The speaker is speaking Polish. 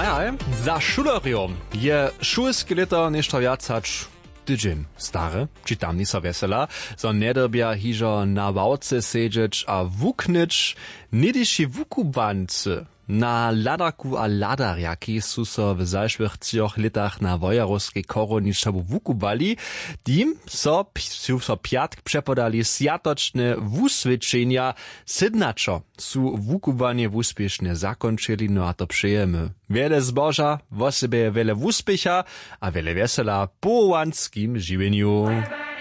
Ja, za šulerjom je šulske leto nešto viacač tydzień stare, čitam nisa vesela, zo nedrbja hižo na wałce sedžeć a wuknyć, nidiši wukubancy. Na ladaku a ladarjaki su so w zajszłych 3 letach na wojarowskiej koronie šabu wukubali, dim so piatk przepodali sjatoczne wuswyczenia sydnaczo su wukubanie wuspieszne zakończyli, no a to przyjemy. Wiele zboża, w sobie wiele wuspiecha, a wiele wesela po łanskim żywieniu.